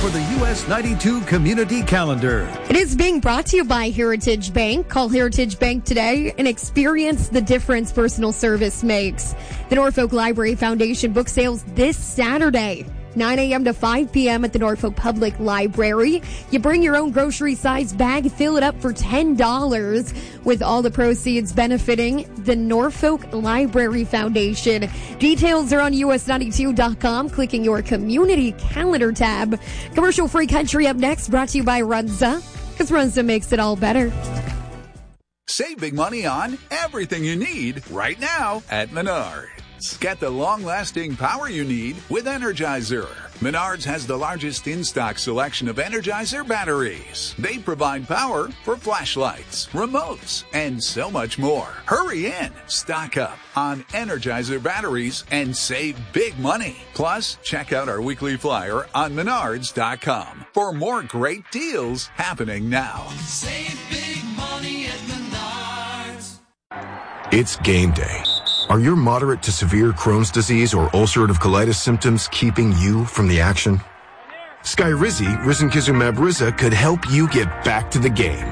for the US 92 Community Calendar. It is being brought to you by Heritage Bank. Call Heritage Bank today and experience the difference personal service makes. The Norfolk Library Foundation book sales this Saturday, 9 a.m. to 5 p.m. at the Norfolk Public Library. You bring your own grocery-sized bag, fill it up for $10, with all the proceeds benefiting the Norfolk Library Foundation. Details are on us92.com, clicking your community calendar tab. Commercial-free country up next, brought to you by Runza, because Runza makes it all better. Save big money on everything you need right now at Menards. Get the long-lasting power you need with Energizer. Menards has the largest in-stock selection of Energizer batteries. They provide power for flashlights, remotes, and so much more. Hurry in, stock up on Energizer batteries and save big money. Plus, check out our weekly flyer on Menards.com for more great deals happening now. Save big money at Menards. It's game day. Are your moderate to severe Crohn's disease or ulcerative colitis symptoms keeping you from the action? Skyrizi, risankizumab Riza, could help you get back to the game.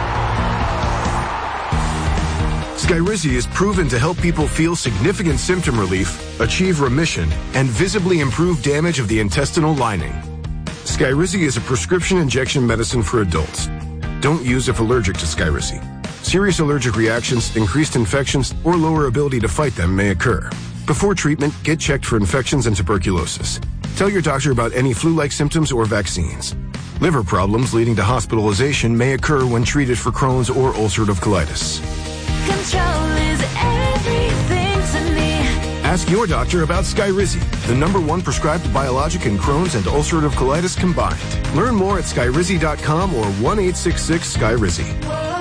Skyrizi is proven to help people feel significant symptom relief, achieve remission, and visibly improve damage of the intestinal lining. Skyrizi is a prescription injection medicine for adults. Don't use if allergic to Skyrizi. Serious allergic reactions, increased infections, or lower ability to fight them may occur. Before treatment, get checked for infections and tuberculosis. Tell your doctor about any flu-like symptoms or vaccines. Liver problems leading to hospitalization may occur when treated for Crohn's or ulcerative colitis. Control is everything to me. Ask your doctor about Skyrizi, the #1 prescribed biologic in Crohn's and ulcerative colitis combined. Learn more at skyrizi.com or 1-866-SKYRIZI.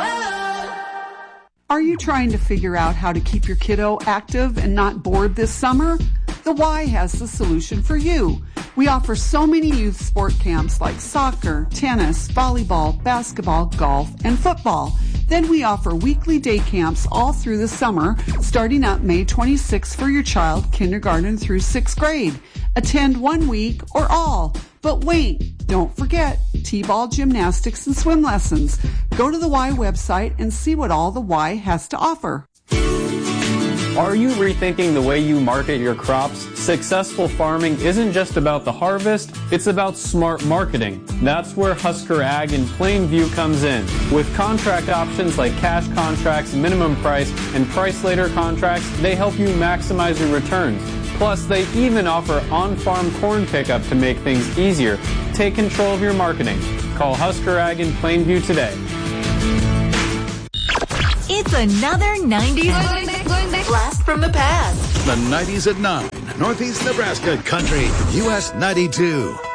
Are you trying to figure out how to keep your kiddo active and not bored this summer? The Y has the solution for you. We offer so many youth sport camps like soccer, tennis, volleyball, basketball, golf, and football. Then we offer weekly day camps all through the summer, starting up May 26th for your child, kindergarten through 6th grade. Attend 1 week or all. But wait, don't forget T-ball, gymnastics, and swim lessons. Go to the Y website and see what all the Y has to offer. Are you rethinking the way you market your crops? Successful farming isn't just about the harvest, it's about smart marketing. That's where Husker Ag in Plainview comes in. With contract options like cash contracts, minimum price, and price later contracts, they help you maximize your returns. Plus, they even offer on-farm corn pickup to make things easier. Take control of your marketing. Call Husker Ag in Plainview today. It's another 90s blast from the past. The 90s at 9, Northeast Nebraska Country, US 92.